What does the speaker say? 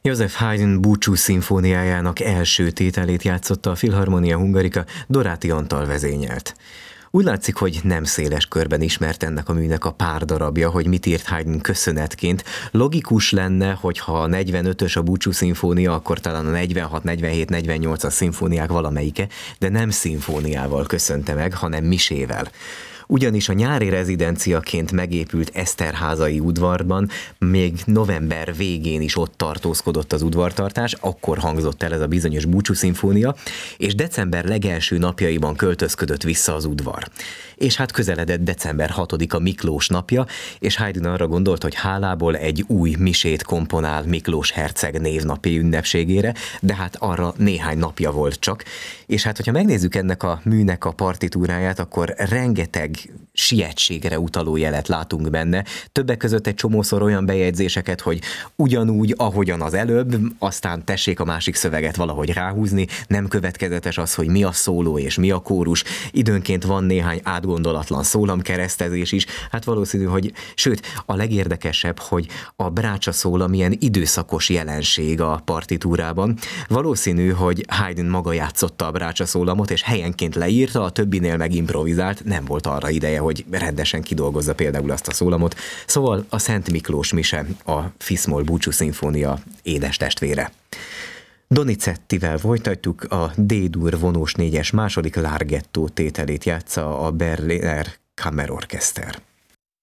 József Haydn búcsú szimfóniájának első tételét játszotta a Philharmonia Hungarica, Doráti Antal vezényelt. Úgy látszik, hogy nem széles körben ismert ennek a műnek a pár darabja, hogy mit írt Haydn köszönetként. Logikus lenne, hogyha a 45-ös a búcsú szimfónia, akkor talán a 46, 47, 48-as szimfóniák valamelyike, de nem szimfóniával köszönte meg, hanem misével. Ugyanis a nyári rezidenciaként megépült Eszterházai udvarban még november végén is ott tartózkodott az udvartartás, akkor hangzott el ez a bizonyos búcsúszimfónia, és december legelső napjaiban költözködött vissza az udvar. És hát közeledett december 6-a Miklós napja, és Haydn arra gondolt, hogy hálából egy új misét komponál Miklós herceg névnapi ünnepségére, de hát arra néhány napja volt csak. És hát, hogyha megnézzük ennek a műnek a partitúráját, akkor rengeteg sietségre utaló jelet látunk benne. Többek között egy csomószor olyan bejegyzéseket, hogy ugyanúgy, ahogyan az előbb, aztán tessék a másik szöveget valahogy ráhúzni, nem következetes az, hogy mi a szóló és mi a kórus. Időnként van néhány átgondolatlan szólamkeresztezés is. Hát valószínű, hogy sőt, a legérdekesebb, hogy a brácsa szólam milyen időszakos jelenség a partitúrában. Valószínű, hogy Haydn maga játszotta a brácsa szólamot, és helyenként leírta, a többinél meg improvizált, nem volt arra ideje, hogy rendesen kidolgozza például azt a szólamot. Szóval a Szent Miklós mise, a Fiszmol búcsú szimfónia édes testvére. Donizettivel folytatjuk, a D-dur vonós 4-es második larghetto tételét játsza a Berliner Kammerorchester.